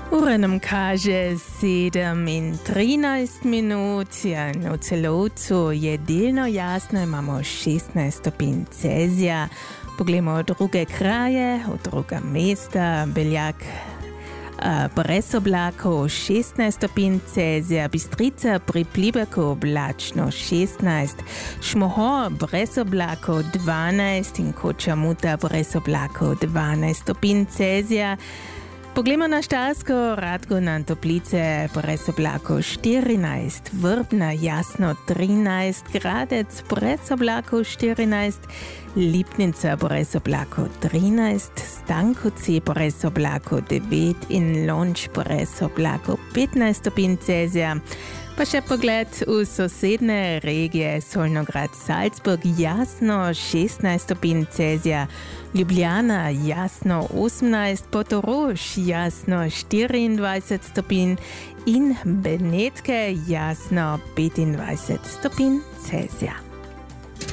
Ura nam kaže 7:13 minut, no celovcu je delno jasno, imamo 16 stopinj Celzija. Poglejmo druge kraje, druga mesta, Beljak brez oblakov 16 stopinj Celzija, Bistrica pri Pliberku oblačno 16, Šmohor brez oblakov 12 in Kočamuta brez oblakov 12 stopinj Celzija. Poglejmo na Štajersko, Radgona, Toplice, brez oblakov 14, Vrbna jasno 13, Gradec brez oblakov 14, Lipnica brez oblakov 13, Stankovci brez oblakov 9 in Lonč brez oblakov 15 stopinj Celzija. Pa še pogled v sosedne regije, Solnograd, Salzburg jasno 16 stopinj Celzija, Ljubljana jasno 18, Portorož jasno 24 stopinj in Benetke jasno 25 stopinj Celzija.